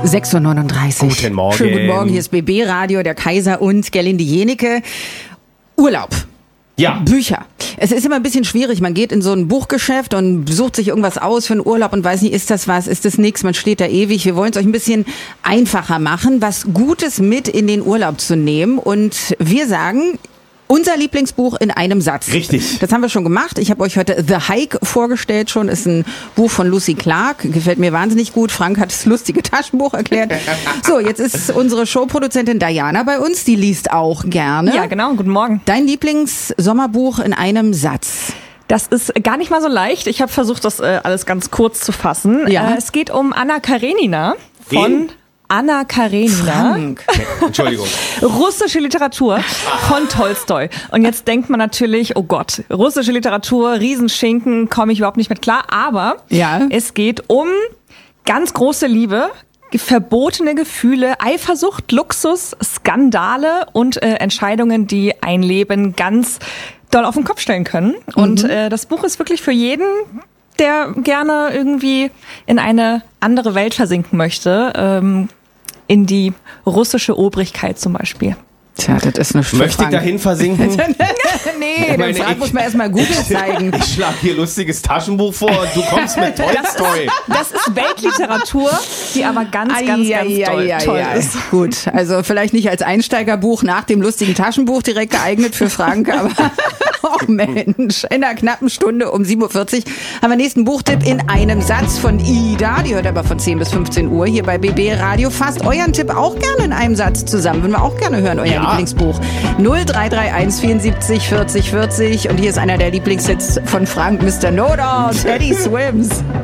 6:39 Uhr. Guten Morgen. Schönen guten Morgen, hier ist BB Radio, der Kaiser und Gerlinde Jenecke. Urlaub. Ja. Bücher. Es ist immer ein bisschen schwierig. Man geht in so ein Buchgeschäft und sucht sich irgendwas aus für einen Urlaub und weiß nicht, ist das was, ist das nichts, man steht da ewig. Wir wollen es euch ein bisschen einfacher machen, was Gutes mit in den Urlaub zu nehmen. Und wir sagen, unser Lieblingsbuch in einem Satz. Richtig. Das haben wir schon gemacht. Ich habe euch heute The Hike vorgestellt schon. Ist ein Buch von Lucy Clark. Gefällt mir wahnsinnig gut. Frank hat das lustige Taschenbuch erklärt. So, jetzt ist unsere Showproduzentin Diana bei uns. Die liest auch gerne. Ja, genau. Guten Morgen. Dein Lieblings-Sommerbuch in einem Satz. Das ist gar nicht mal so leicht. Ich habe versucht, das alles ganz kurz zu fassen. Ja. Es geht um Anna Karenina von... Wen? Anna Karenina. Frank. Entschuldigung. Russische Literatur von Tolstoi. Und jetzt denkt man natürlich, oh Gott, russische Literatur, Riesenschinken, komme ich überhaupt nicht mit klar. Aber Ja. es geht um ganz große Liebe, verbotene Gefühle, Eifersucht, Luxus, Skandale und Entscheidungen, die ein Leben ganz doll auf den Kopf stellen können. Und das Buch ist wirklich für jeden, der gerne irgendwie in eine andere Welt versinken möchte, in die russische Obrigkeit zum Beispiel. Tja, das ist eine Möchte ich dahin versinken? Nee, dem Frank muss man erstmal Google zeigen. Ich schlage hier lustiges Taschenbuch vor und du kommst mit Tolstoi. Das ist Weltliteratur, die aber ganz toll ist. Gut, also vielleicht nicht als Einsteigerbuch nach dem lustigen Taschenbuch direkt geeignet für Frank, aber oh Mensch, in einer knappen Stunde um 7:40 Uhr haben wir nächsten Buchtipp in einem Satz von Ida. Die hört aber von 10 bis 15 Uhr hier bei BB Radio. Fasst euren Tipp auch gerne in einem Satz zusammen. Würden wir auch gerne hören, euer Lieblingsbuch. 0331 74 40 40 und hier ist einer der Lieblingshits von Frank, Mr. No Doubt, Teddy Swims.